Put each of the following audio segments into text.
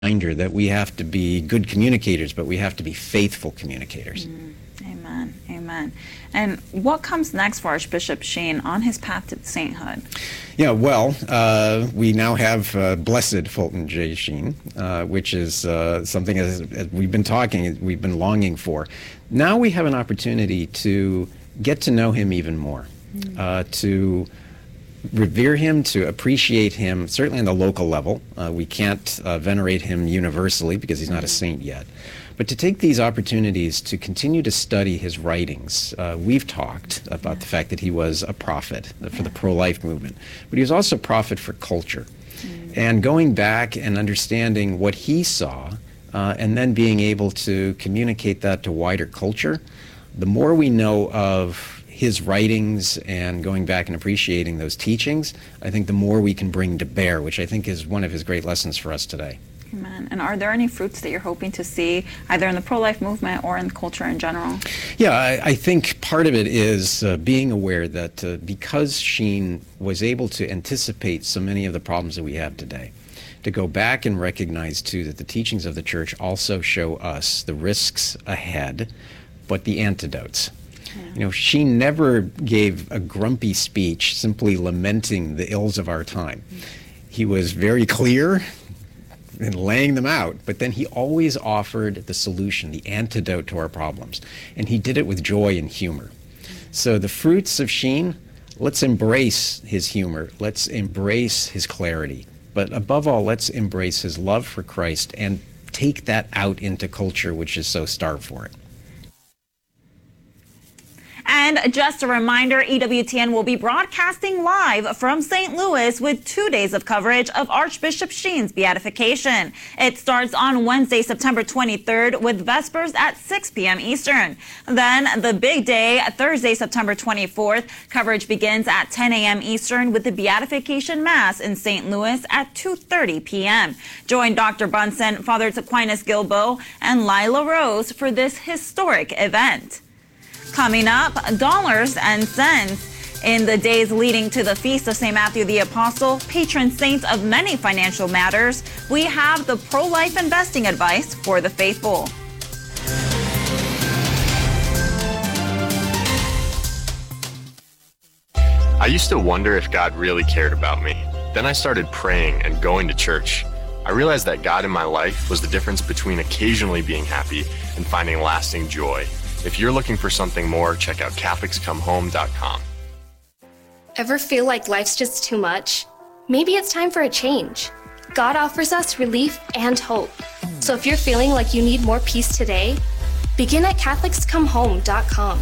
reminder that we have to be good communicators, but we have to be faithful communicators. Amen. Amen. And what comes next for Archbishop Sheen on his path to sainthood? Yeah, well, we now have Blessed Fulton J. Sheen, which is something, as we've been talking, we've been longing for. Now we have an opportunity to get to know him even more, to revere him, to appreciate him, certainly on the local level. We can't venerate him universally because he's not a saint yet. But to take these opportunities to continue to study his writings. We've talked about the fact that he was a prophet for the pro-life movement, but he was also a prophet for culture. And going back and understanding what he saw, and then being able to communicate that to wider culture, the more we know of his writings and going back and appreciating those teachings, I think the more we can bring to bear, which I think is one of his great lessons for us today. Amen. And are there any fruits that you're hoping to see either in the pro-life movement or in culture in general? Yeah, I think part of it is being aware that because Sheen was able to anticipate so many of the problems that we have today, to go back and recognize too that the teachings of the church also show us the risks ahead, but the antidotes. You know, she never gave a grumpy speech simply lamenting the ills of our time. He was very clear in laying them out, but then he always offered the solution, the antidote to our problems. And he did it with joy and humor. So the fruits of Sheen, let's embrace his humor. Let's embrace his clarity. But above all, let's embrace his love for Christ and take that out into culture, which is so starved for it. And just a reminder, EWTN will be broadcasting live from St. Louis with 2 days of coverage of Archbishop Sheen's beatification. It starts on Wednesday, September 23rd with Vespers at 6 p.m. Eastern. Then the big day, Thursday, September 24th, coverage begins at 10 a.m. Eastern with the Beatification Mass in St. Louis at 2:30 p.m. Join Dr. Bunsen, Father Aquinas Gilbo, and Lila Rose for this historic event. Coming up, dollars and cents. In the days leading to the Feast of St. Matthew the Apostle, patron saint of many financial matters, we have the pro-life investing advice for the faithful. I used to wonder if God really cared about me. Then I started praying and going to church. I realized that God in my life was the difference between occasionally being happy and finding lasting joy. If you're looking for something more, check out CatholicsComeHome.com. Ever feel like life's just too much? Maybe it's time for a change. God offers us relief and hope. So if you're feeling like you need more peace today, begin at CatholicsComeHome.com.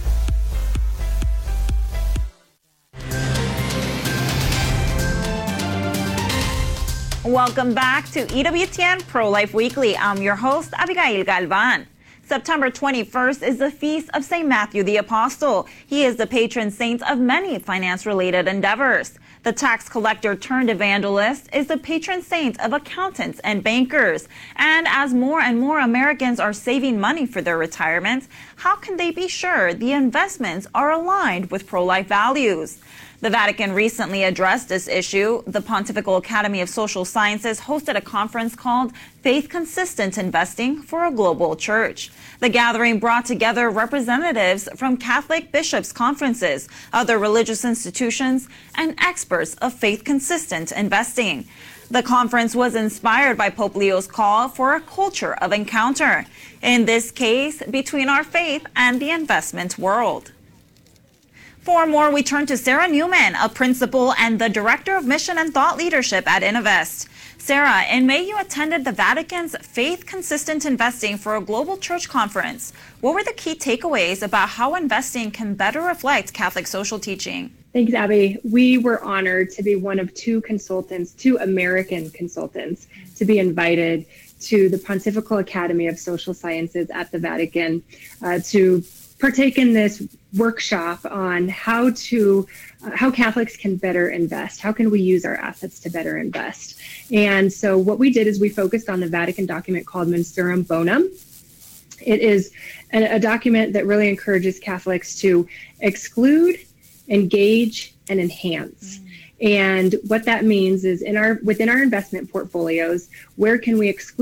Welcome back to EWTN Pro-Life Weekly. I'm your host, Abigail Galvan. September 21st is the Feast of St. Matthew the Apostle. He is the patron saint of many finance-related endeavors. The tax collector turned evangelist is the patron saint of accountants and bankers. And as more and more Americans are saving money for their retirement, how can they be sure the investments are aligned with pro-life values? The Vatican recently addressed this issue. The Pontifical Academy of Social Sciences hosted a conference called Faith Consistent Investing for a Global Church. The gathering brought together representatives from Catholic bishops' conferences, other religious institutions, and experts of faith-consistent investing. The conference was inspired by Pope Leo's call for a culture of encounter, in this case, between our faith and the investment world. For more, we turn to Sarah Newman, a principal and the Director of Mission and Thought Leadership at Innovest. Sarah, in May you attended the Vatican's Faith Consistent Investing for a Global Church Conference. What were the key takeaways about how investing can better reflect Catholic social teaching? Thanks, Abby. We were honored to be one of two American consultants, to be invited to the Pontifical Academy of Social Sciences at the Vatican to partake in this workshop on how Catholics can better invest. How can we use our assets to better invest? And so what we did is we focused on the Vatican document called Mensuram Bonum. It is a document that really encourages Catholics to exclude, engage, and enhance. And what that means is within our investment portfolios, where can we exclude